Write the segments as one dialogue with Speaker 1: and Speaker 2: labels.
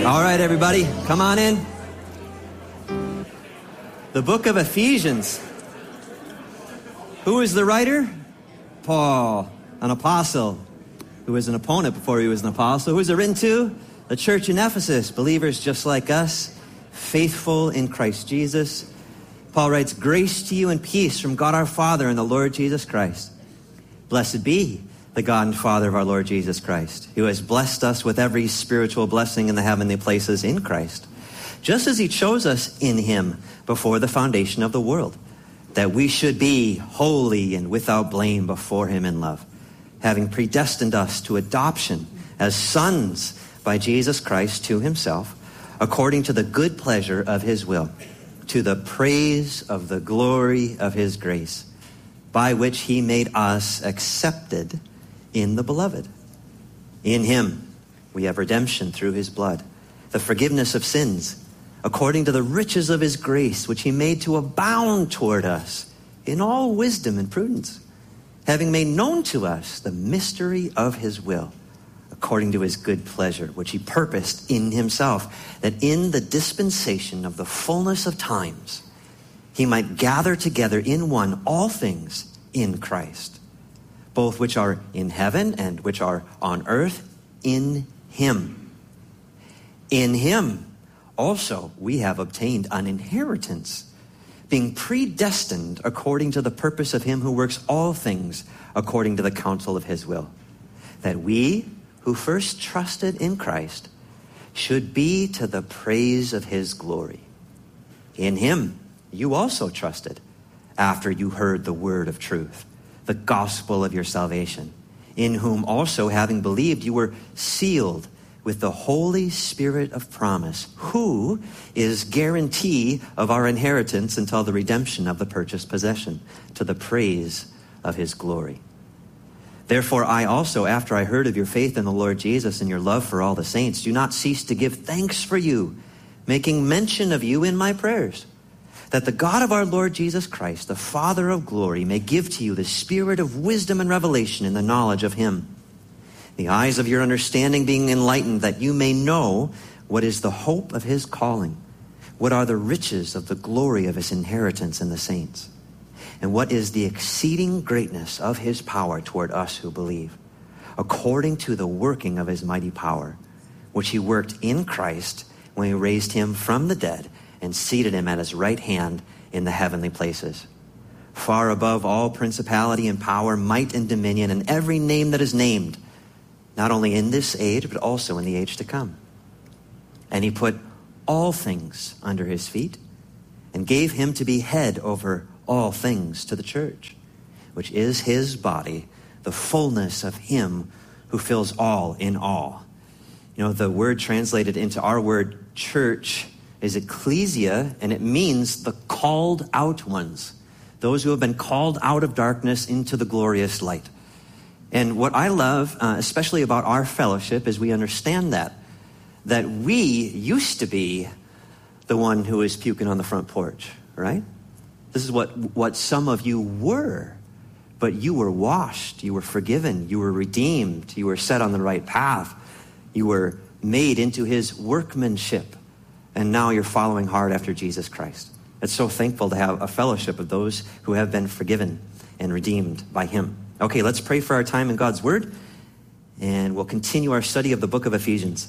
Speaker 1: All right, everybody, come on in. The book of Ephesians. Who is the writer? Paul, an apostle, who was an opponent before he was an apostle. Who is it written to? The church in Ephesus, believers just like us, faithful in Christ Jesus. Paul writes, grace to you and peace from God our Father and the Lord Jesus Christ. Blessed be the God and Father of our Lord Jesus Christ, who has blessed us with every spiritual blessing in the heavenly places in Christ, just as he chose us in him before the foundation of the world, that we should be holy and without blame before him in love, having predestined us to adoption as sons by Jesus Christ to himself, according to the good pleasure of his will, to the praise of the glory of his grace, by which he made us accepted in the beloved. In him we have redemption through his blood, the forgiveness of sins, according to the riches of his grace, which he made to abound toward us in all wisdom and prudence, having made known to us the mystery of his will, according to his good pleasure, which he purposed in himself, that in the dispensation of the fullness of times he might gather together in one all things in Christ, both which are in heaven and which are on earth, in him. In him also we have obtained an inheritance, being predestined according to the purpose of him who works all things according to the counsel of his will, that we who first trusted in Christ should be to the praise of his glory. In him you also trusted, after you heard the word of truth, the gospel of your salvation, in whom also, having believed, you were sealed with the Holy Spirit of promise, who is guarantee of our inheritance until the redemption of the purchased possession, to the praise of his glory. Therefore, I also, after I heard of your faith in the Lord Jesus and your love for all the saints, do not cease to give thanks for you, making mention of you in my prayers, that the God of our Lord Jesus Christ, the Father of glory, may give to you the spirit of wisdom and revelation in the knowledge of him, the eyes of your understanding being enlightened, that you may know what is the hope of his calling, what are the riches of the glory of his inheritance in the saints, and what is the exceeding greatness of his power toward us who believe, according to the working of his mighty power, which he worked in Christ when he raised him from the dead and seated him at his right hand in the heavenly places, far above all principality and power, might and dominion, and every name that is named, not only in this age, but also in the age to come. And he put all things under his feet and gave him to be head over all things to the church, which is his body, the fullness of him who fills all in all. You know, the word translated into our word church is ecclesia, and it means the called out ones, those who have been called out of darkness into the glorious light. And what I love, especially about our fellowship, is we understand that we used to be the one who was puking on the front porch, right? This is what some of you were, but you were washed, you were forgiven, you were redeemed, you were set on the right path, you were made into his workmanship. And now you're following hard after Jesus Christ. It's so thankful to have a fellowship of those who have been forgiven and redeemed by him. Okay, let's pray for our time in God's word, and we'll continue our study of the book of Ephesians.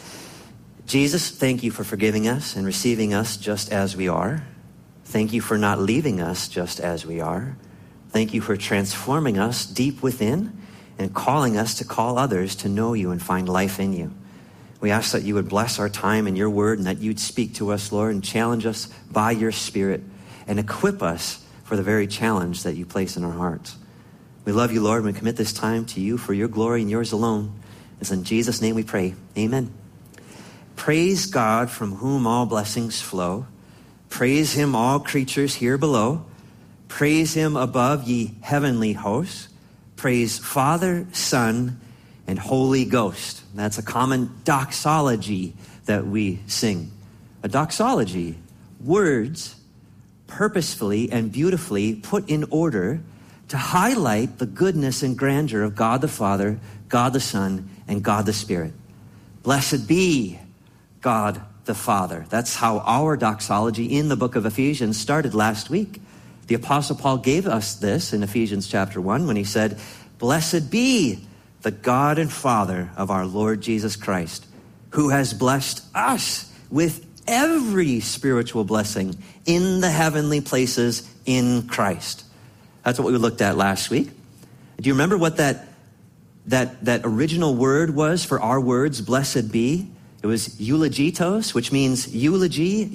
Speaker 1: Jesus, thank you for forgiving us and receiving us just as we are. Thank you for not leaving us just as we are. Thank you for transforming us deep within and calling us to call others to know you and find life in you. We ask that you would bless our time in your word and that you'd speak to us, Lord, and challenge us by your Spirit and equip us for the very challenge that you place in our hearts. We love you, Lord, and we commit this time to you for your glory and yours alone. It's in Jesus' name we pray. Amen. Praise God, from whom all blessings flow. Praise him, all creatures here below. Praise him above, ye heavenly hosts. Praise Father, Son, and Holy Ghost. That's a common doxology that we sing. A doxology, words purposefully and beautifully put in order to highlight the goodness and grandeur of God the Father, God the Son, and God the Spirit. Blessed be God the Father. That's how our doxology in the book of Ephesians started last week. The Apostle Paul gave us this in Ephesians chapter 1 when he said, "Blessed be the God and Father of our Lord Jesus Christ, who has blessed us with every spiritual blessing in the heavenly places in Christ." That's what we looked at last week. Do you remember what that original word was for our words, blessed be? It was eulogitos, which means eulogy,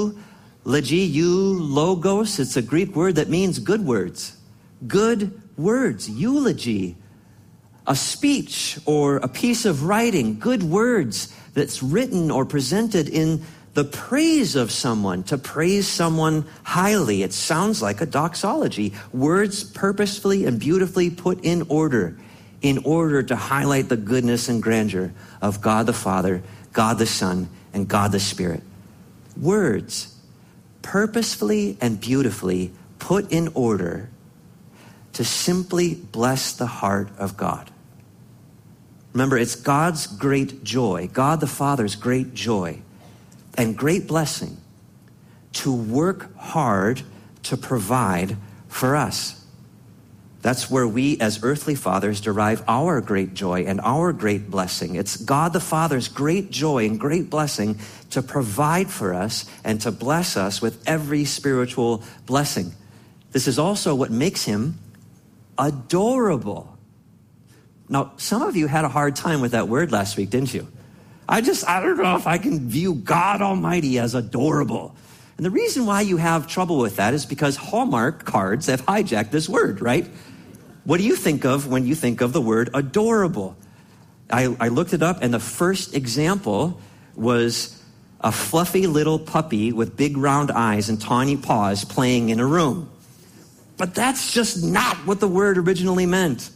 Speaker 1: eulogos. It's a Greek word that means good words. Good words, eulogy. A speech or a piece of writing, good words that's written or presented in the praise of someone, to praise someone highly. It sounds like a doxology. Words purposefully and beautifully put in order to highlight the goodness and grandeur of God the Father, God the Son, and God the Spirit. Words purposefully and beautifully put in order to simply bless the heart of God. Remember, it's God's great joy, God the Father's great joy and great blessing to work hard to provide for us. That's where we as earthly fathers derive our great joy and our great blessing. It's God the Father's great joy and great blessing to provide for us and to bless us with every spiritual blessing. This is also what makes him adorable. Now, some of you had a hard time with that word last week, didn't you? I don't know if I can view God Almighty as adorable. And the reason why you have trouble with that is because Hallmark cards have hijacked this word, right? What do you think of when you think of the word adorable? I looked it up, and the first example was a fluffy little puppy with big round eyes and tawny paws playing in a room. But that's just not what the word originally meant.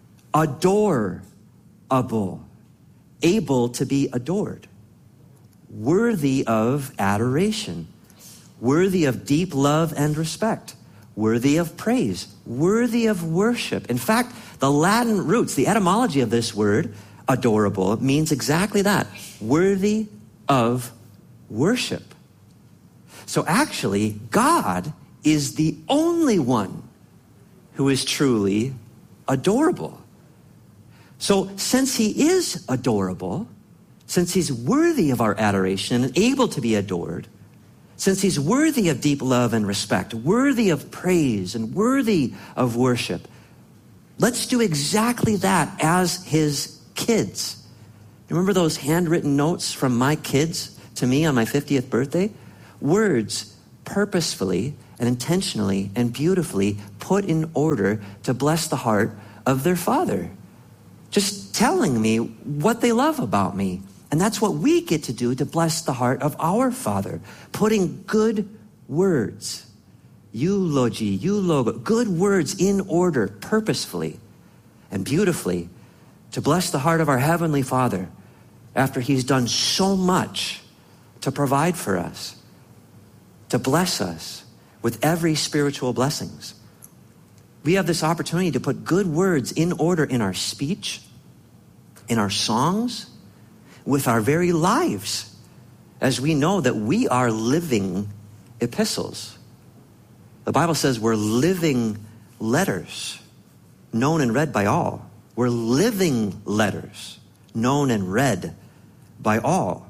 Speaker 1: Adorable. Able to be adored. Worthy of adoration. Worthy of deep love and respect. Worthy of praise. Worthy of worship. In fact, the Latin roots, the etymology of this word, adorable, means exactly that. Worthy of worship. So actually, God is the only one who is truly adorable. So since he is adorable, since he's worthy of our adoration and able to be adored, since he's worthy of deep love and respect, worthy of praise and worthy of worship, let's do exactly that as his kids. Remember those handwritten notes from my kids to me on my 50th birthday? Words purposefully and intentionally and beautifully put in order to bless the heart of their father. Just telling me what they love about me. And that's what we get to do to bless the heart of our Father. Putting good words, eulogy, eulogo, good words in order purposefully and beautifully to bless the heart of our Heavenly Father after he's done so much to provide for us, to bless us with every spiritual blessings. We have this opportunity to put good words in order in our speech, in our songs, with our very lives, as we know that we are living epistles. The Bible says we're living letters, known and read by all. We're living letters, known and read by all.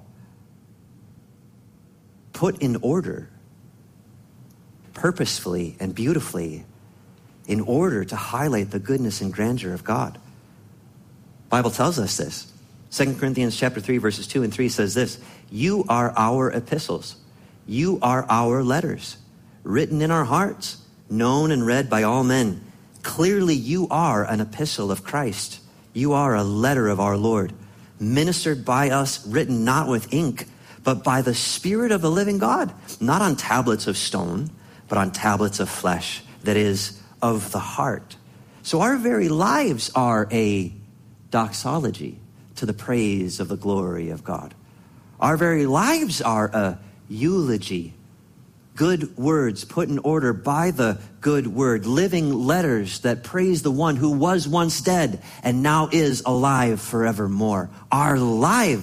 Speaker 1: Put in order, purposefully and beautifully, in order to highlight the goodness and grandeur of God. The Bible tells us this. 2 Corinthians chapter 3, verses 2 and 3 says this: "You are our epistles. You are our letters, written in our hearts, known and read by all men. Clearly you are an epistle of Christ. You are a letter of our Lord, ministered by us, written not with ink, but by the Spirit of the living God, not on tablets of stone, but on tablets of flesh, that is, of the heart." So our very lives are a doxology to the praise of the glory of God. Our very lives are a eulogy. Good words put in order by the good word. Living letters that praise the one who was once dead and now is alive forevermore. Our lives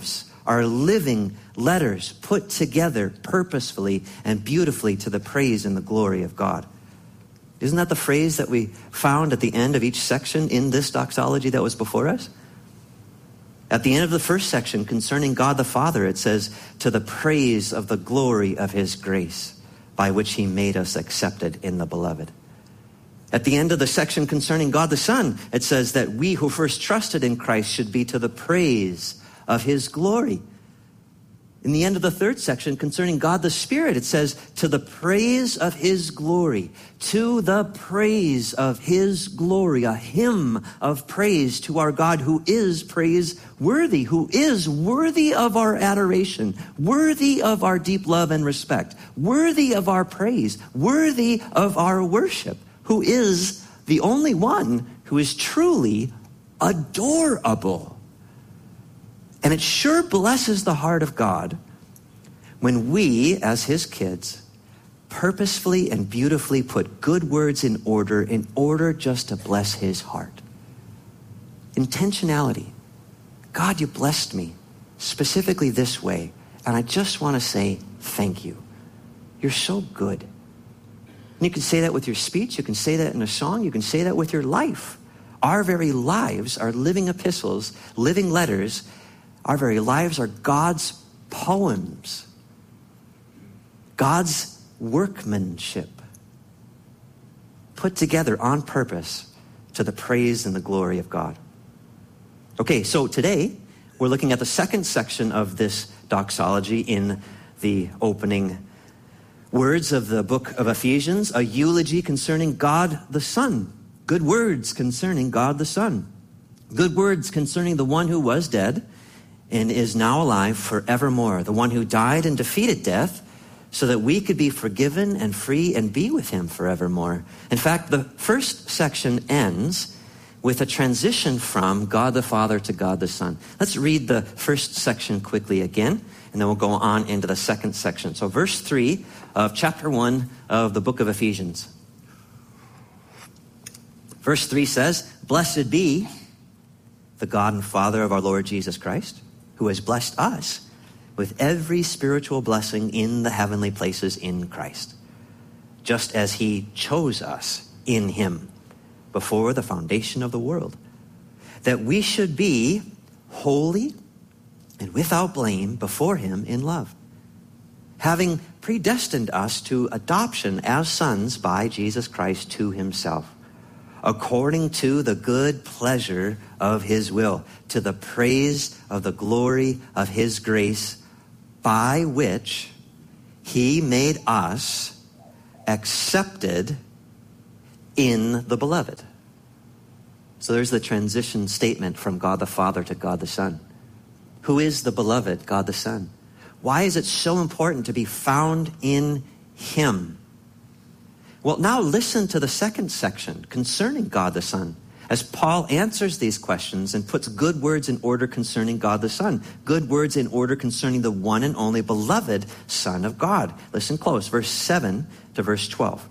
Speaker 1: are living letters put together purposefully and beautifully to the praise and the glory of God. Isn't that the phrase that we found at the end of each section in this doxology that was before us? At the end of the first section concerning God the Father, it says, to the praise of the glory of his grace, by which he made us accepted in the beloved. At the end of the section concerning God the Son, it says that we who first trusted in Christ should be to the praise of his glory. In the end of the third section concerning God the Spirit, it says, to the praise of his glory, to the praise of his glory, a hymn of praise to our God who is praiseworthy, who is worthy of our adoration, worthy of our deep love and respect, worthy of our praise, worthy of our worship, who is the only one who is truly adorable. And it sure blesses the heart of God when we, as his kids, purposefully and beautifully put good words in order just to bless his heart. Intentionality. God, you blessed me specifically this way, and I just want to say thank you. You're so good. And you can say that with your speech, you can say that in a song, you can say that with your life. Our very lives are living epistles, living letters. Our very lives are God's poems, God's workmanship, put together on purpose to the praise and the glory of God. Okay, so today we're looking at the second section of this doxology in the opening words of the book of Ephesians, a eulogy concerning God the Son. Good words concerning God the Son. Good words concerning the one who was dead and is now alive forevermore, the one who died and defeated death so that we could be forgiven and free and be with him forevermore. In fact, the first section ends with a transition from God the Father to God the Son. Let's read the first section quickly again, and then we'll go on into the second section. So verse 3 of chapter 1 of the book of Ephesians. Verse 3 says, "Blessed be the God and Father of our Lord Jesus Christ, who has blessed us with every spiritual blessing in the heavenly places in Christ, just as he chose us in him before the foundation of the world, that we should be holy and without blame before him in love, having predestined us to adoption as sons by Jesus Christ to himself, according to the good pleasure of his will, to the praise of the glory of his grace, by which he made us accepted in the beloved." So there's the transition statement from God the Father to God the Son. Who is the beloved, God the Son? Why is it so important to be found in him? Well, now listen to the second section concerning God the Son, as Paul answers these questions and puts good words in order concerning God the Son, good words in order concerning the one and only beloved Son of God. Listen close, verse 7 to verse 12.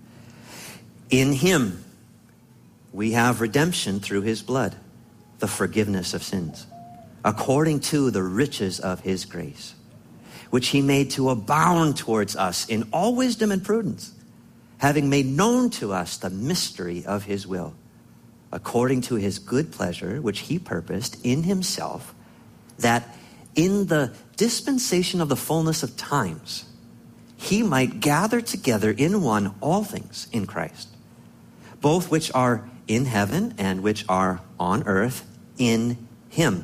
Speaker 1: "In him we have redemption through his blood, the forgiveness of sins, according to the riches of his grace, which he made to abound towards us in all wisdom and prudence, having made known to us the mystery of his will, according to his good pleasure, which he purposed in himself, that in the dispensation of the fullness of times, he might gather together in one all things in Christ, both which are in heaven and which are on earth in him.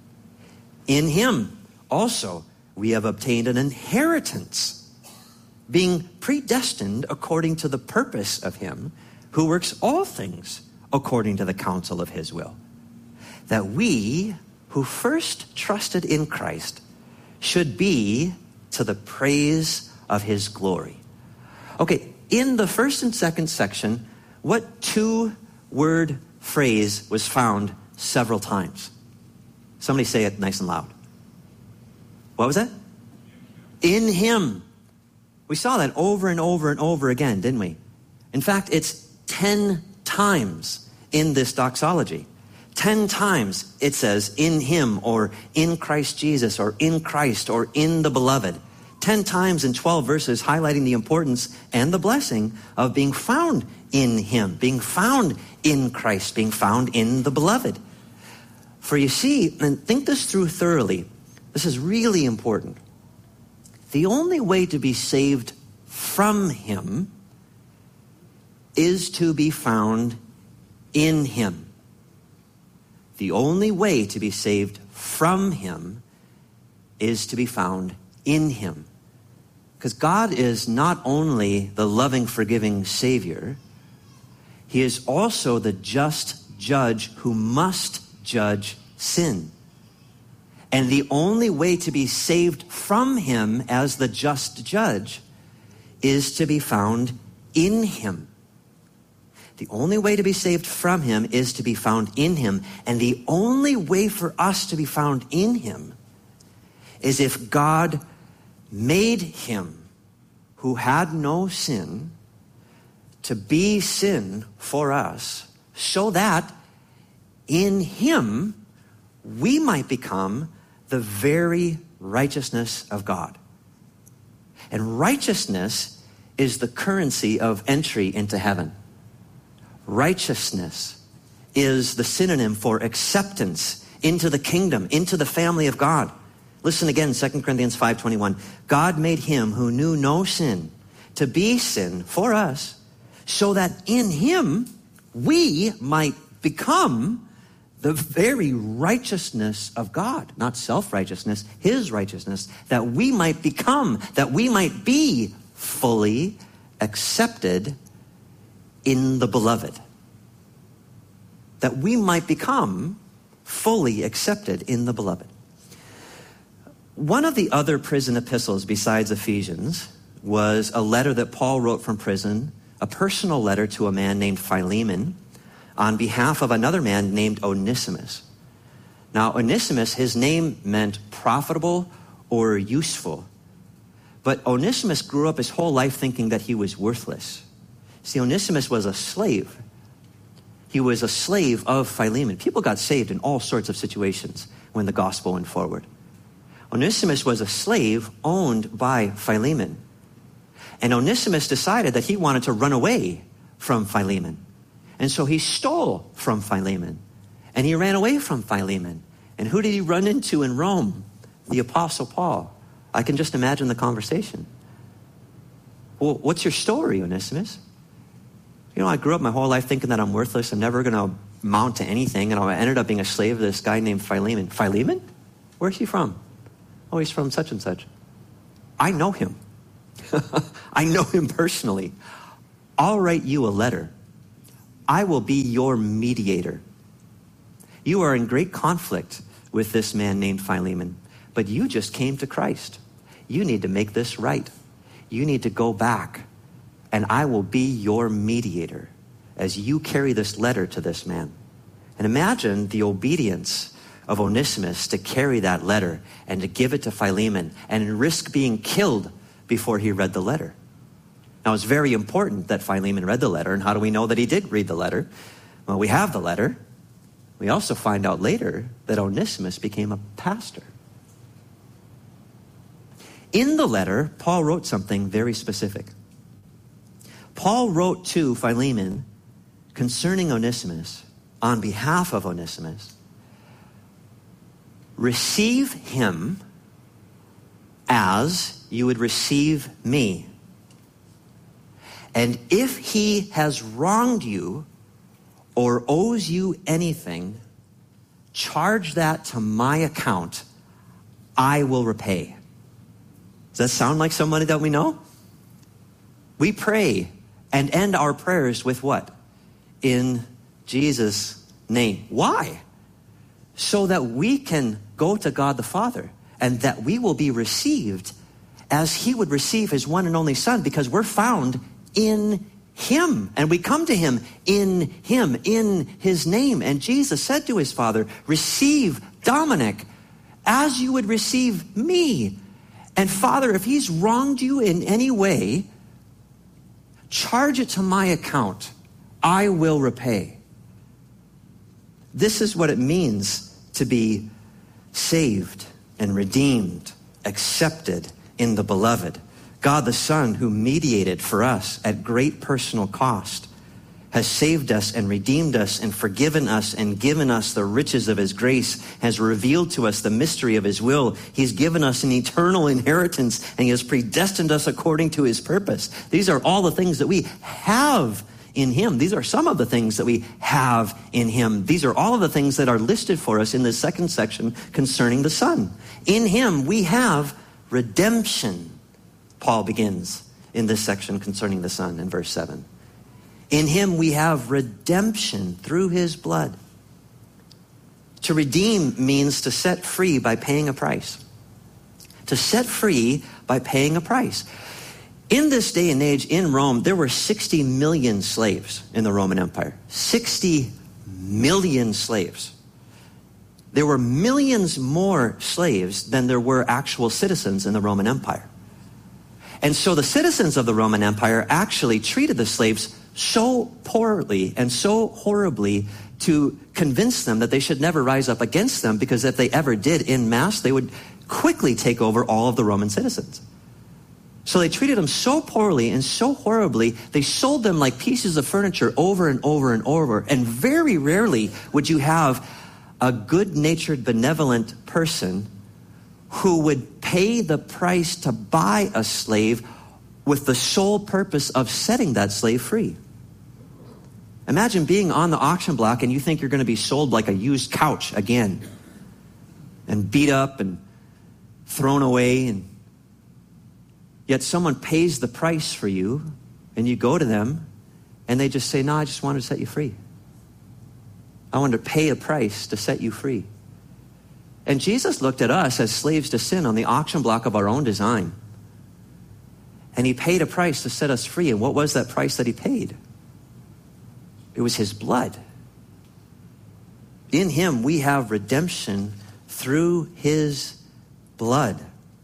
Speaker 1: In him also we have obtained an inheritance, being predestined according to the purpose of him who works all things according to the counsel of his will, that we who first trusted in Christ should be to the praise of his glory." Okay, in the first and second section, what two-word phrase was found several times? Somebody say it nice and loud. What was that? In him. We saw that over and over and over again, didn't we? In fact, it's 10 times in this doxology. 10 times it says in him, or in Christ Jesus, or in Christ, or in the beloved. 10 times in 12 verses highlighting the importance and the blessing of being found in him, being found in Christ, being found in the beloved. For you see, and think this through thoroughly, this is really important. The only way to be saved from him is to be found in him. The only way to be saved from him is to be found in him. Because God is not only the loving, forgiving Savior, he is also the just judge who must judge sin. And the only way to be saved from him as the just judge is to be found in him. The only way to be saved from him is to be found in him. And the only way for us to be found in him is if God made him who had no sin to be sin for us, so that in him we might become the very righteousness of God. And righteousness is the currency of entry into heaven. Righteousness is the synonym for acceptance into the kingdom, into the family of God. Listen again, 2 Corinthians 5:21. God made him who knew no sin to be sin for us, so that in him we might become the very righteousness of God. Not self-righteousness, his righteousness. That we might become, that we might be fully accepted in the beloved. That we might become fully accepted in the beloved. One of the other prison epistles besides Ephesians was a letter that Paul wrote from prison, a personal letter to a man named Philemon on behalf of another man named Onesimus. Now, Onesimus, his name meant profitable or useful. But Onesimus grew up his whole life thinking that he was worthless. See, Onesimus was a slave. He was a slave of Philemon. People got saved in all sorts of situations when the gospel went forward. Onesimus was a slave owned by Philemon. And Onesimus decided that he wanted to run away from Philemon. And so he stole from Philemon. And he ran away from Philemon. And who did he run into in Rome? The Apostle Paul. I can just imagine the conversation. Well, what's your story, Onesimus? You know, I grew up my whole life thinking that I'm worthless. I'm never going to amount to anything. And I ended up being a slave of this guy named Philemon. Philemon? Where's he from? Oh, he's from such and such. I know him. I know him personally. I'll write you a letter. I will be your mediator. You are in great conflict with this man named Philemon, but you just came to Christ. You need to make this right. You need to go back, and I will be your mediator as you carry this letter to this man. And imagine the obedience of Onesimus to carry that letter and to give it to Philemon and risk being killed before he read the letter. Now, it's very important that Philemon read the letter. And how do we know that he did read the letter? Well, we have the letter. We also find out later that Onesimus became a pastor. In the letter, Paul wrote something very specific. Paul wrote to Philemon concerning Onesimus, on behalf of Onesimus, receive him as you would receive me. And if he has wronged you or owes you anything, charge that to my account. I will repay. Does that sound like somebody that we know? We pray and end our prayers with what? In Jesus' name. Why? So that we can go to God the Father and that we will be received as he would receive his one and only Son, because we're found in him. And we come to him, in his name. And Jesus said to his Father, receive Dominic as you would receive me. And Father, if he's wronged you in any way, charge it to my account. I will repay. This is what it means to be saved and redeemed, accepted in the beloved. God the Son, who mediated for us at great personal cost, has saved us and redeemed us and forgiven us and given us the riches of his grace, has revealed to us the mystery of his will. He's given us an eternal inheritance, and he has predestined us according to his purpose. These are all the things that we have in him. These are some of the things that we have in him. These are all of the things that are listed for us in the second section concerning the Son. In him we have redemption. Paul begins in this section concerning the Son in verse 7. In him we have redemption through his blood. To redeem means to set free by paying a price. To set free by paying a price. In this day and age in Rome, there were 60 million slaves in the Roman Empire. 60 million slaves. There were millions more slaves than there were actual citizens in the Roman Empire. And so the citizens of the Roman Empire actually treated the slaves so poorly and so horribly to convince them that they should never rise up against them, because if they ever did en masse, they would quickly take over all of the Roman citizens. So they treated them so poorly and so horribly, they sold them like pieces of furniture over and over and over. And very rarely would you have a good-natured, benevolent person who would pay the price to buy a slave with the sole purpose of setting that slave free. Imagine being on the auction block and you think you're going to be sold like a used couch again, and beat up and thrown away, and yet someone pays the price for you, and you go to them and they just say, no, I just wanted to set you free. I wanted to pay a price to set you free. And Jesus looked at us as slaves to sin on the auction block of our own design. And he paid a price to set us free. And what was that price that he paid? It was his blood. In him we have redemption through his blood.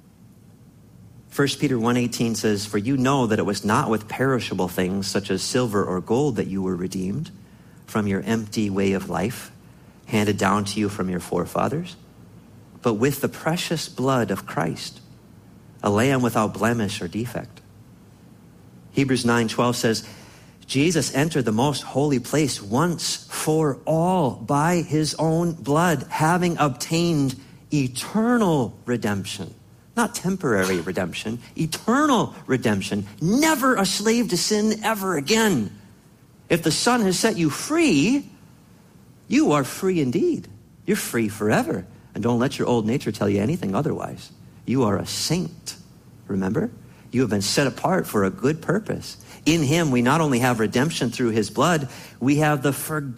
Speaker 1: 1 Peter 1:18 says, for you know that it was not with perishable things such as silver or gold that you were redeemed from your empty way of life, handed down to you from your forefathers, but with the precious blood of Christ, a lamb without blemish or defect. Hebrews 9:12 says, Jesus entered the most holy place once for all by his own blood, having obtained eternal redemption. Not temporary redemption, eternal redemption. Never a slave to sin ever again. If the Son has set you free, you are free indeed. You're free forever. And don't let your old nature tell you anything otherwise. You are a saint, remember? You have been set apart for a good purpose. In him, we not only have redemption through his blood, we have the forgiveness